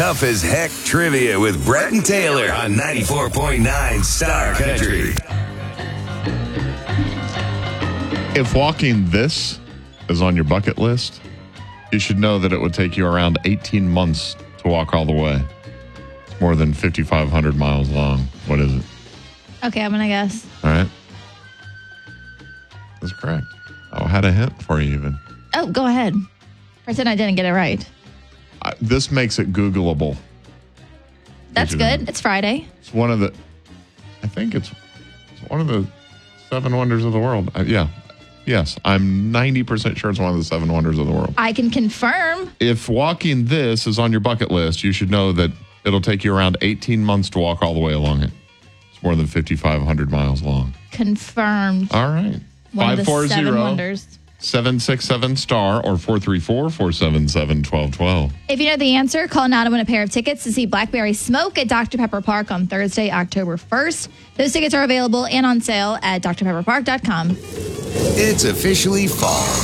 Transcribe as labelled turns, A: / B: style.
A: Tough as Heck Trivia with Brett and Taylor on 94.9 Star Country.
B: If walking this is on your bucket list, you should know that it would take you around 18 months to walk all the way. It's more than 5,500 miles long. What is it?
C: Okay, I'm going to guess.
B: All right. That's correct. I had a hint for you even.
C: Oh, go ahead. Pretend I didn't get it right.
B: This makes it Googleable.
C: That's good. It's Friday.
B: It's one of the, I think it's one of the 7 wonders of the world. Yes, I'm 90% sure it's one of the 7 wonders of the world.
C: I can confirm.
B: If walking this is on your bucket list, you should know that it'll take you around 18 months to walk all the way along it. It's more than 5,500 miles long.
C: Confirmed.
B: All right.
C: One of the 7 wonders.
B: 767-STAR or 434-477-1212.
C: If you know the answer, call now to win a pair of tickets to see Blackberry Smoke at Dr. Pepper Park on Thursday, October 1st. Those tickets are available and on sale at drpepperpark.com.
A: It's officially fall.